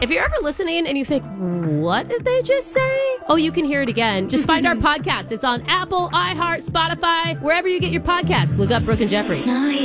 If you're ever listening and you think, what did they just say? Oh, you can hear it again. Just find our podcast. It's on Apple, iHeart, Spotify, wherever you get your podcasts. Look up Brooke and Jeffrey.